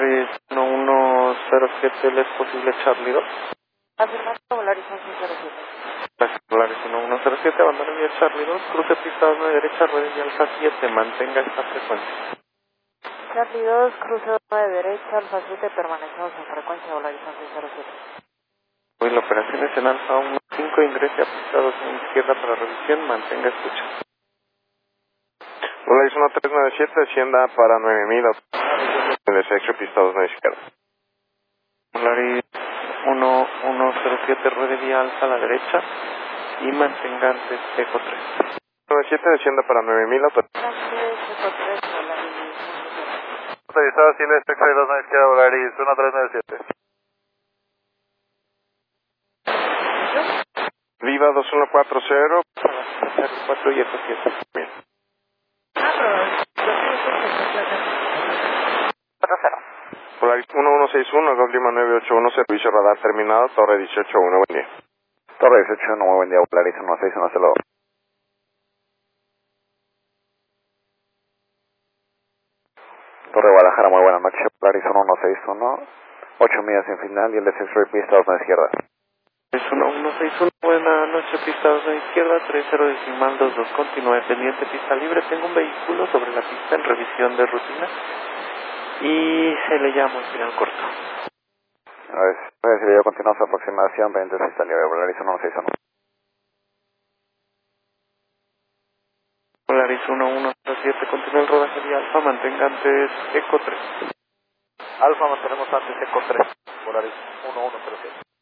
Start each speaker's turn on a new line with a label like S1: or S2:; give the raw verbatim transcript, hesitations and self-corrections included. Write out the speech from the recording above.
S1: Volaris uno uno cero siete, ¿le es posible Charlie dos?
S2: Afirmativo, Volaris once cero siete.
S1: Gracias, Volaris uno uno cero siete, abandone vía Charlie dos, cruce pista dos nueve derecha, rueda y alfa siete, mantenga esta frecuencia.
S2: Charlie dos, cruce dos nueve derecha, alfa siete, permanecemos en frecuencia, Volaris once cero siete.
S1: Hoy la operación es en alfa uno cinco, ingrese a pista dos en izquierda para revisión, mantenga escucha.
S3: Volaris uno tres nueve siete, descienda para nueve mil, en el sexo pista dos nueve izquierda.
S1: Volaris uno uno cero siete, ruede vía alfa a la derecha y mantenga antes Eco tres.
S3: nueve siete, descienda para nueve mil, autorizado.
S4: Autorizado, Silvia, espectro dos nueve izquierda, Volaris uno tres nueve siete.
S3: Viva dos uno cuatro cero,
S1: cero cuatro y Eco siete.
S3: bien.
S4: cuatro cero.
S3: Volaris uno uno seis uno, Golf Lima nueve ocho uno, servicio radar terminado, Torre dieciocho uno, buen día.
S4: Torre dieciocho uno, muy buen día, Volaris uno seis uno cero. Torre Guadalajara, muy buenas noches, Volaris uno uno seis uno, ocho millas en final y el de sexo pista dos a la izquierda.
S1: Es uno uno seis uno, buena noche, pista dos a la izquierda, tres cero decimal dos dos, continúe pendiente, pista libre, tengo un vehículo sobre la pista en revisión de rutina y se le llama el final corto.
S4: A ver, recibido continúa su aproximación, pendiente pista libre, Volaris uno uno seis uno.
S1: Volaris uno uno cero siete, continúa el rodaje de alfa, mantenga antes Eco tres.
S4: Alfa, mantenemos antes Eco tres, Volaris uno uno cero siete.